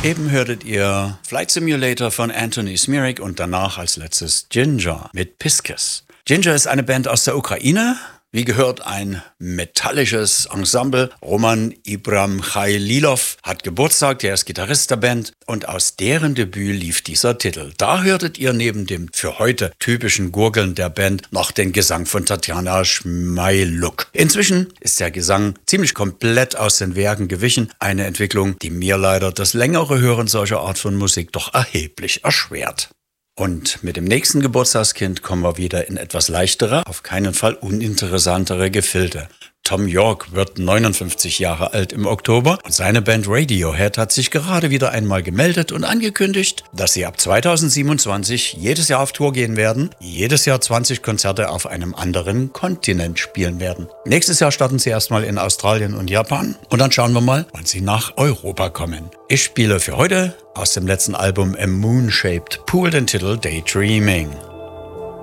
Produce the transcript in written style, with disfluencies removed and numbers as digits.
Eben hörtet ihr Flight Simulator von Anthony Smirik und danach als letztes Ginger mit Pisces. Ginger ist eine Band aus der Ukraine. Wie gehört, ein metallisches Ensemble. Roman Ibramchaililov hat Geburtstag, der ist Gitarrist der Band und aus deren Debüt lief dieser Titel. Da hörtet ihr neben dem für heute typischen Gurgeln der Band noch den Gesang von Tatjana Schmeiluk. Inzwischen ist der Gesang ziemlich komplett aus den Werken gewichen, eine Entwicklung, die mir leider das längere Hören solcher Art von Musik doch erheblich erschwert. Und mit dem nächsten Geburtstagskind kommen wir wieder in etwas leichtere, auf keinen Fall uninteressantere Gefilde. Thom Yorke wird 59 Jahre alt im Oktober und seine Band Radiohead hat sich gerade wieder einmal gemeldet und angekündigt, dass sie ab 2027 jedes Jahr auf Tour gehen werden, jedes Jahr 20 Konzerte auf einem anderen Kontinent spielen werden. Nächstes Jahr starten sie erstmal in Australien und Japan und dann schauen wir mal, wann sie nach Europa kommen. Ich spiele für heute aus dem letzten Album A Moon-Shaped Pool den Titel Daydreaming.